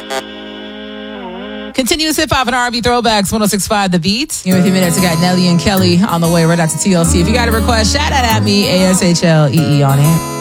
Continuous hip-hop and R&B throwbacks, 106.5 The Beat. Here in a few minutes, we got Nelly and Kelly on the way right after TLC. If you got a request, shout out at me, ASHLEE on it.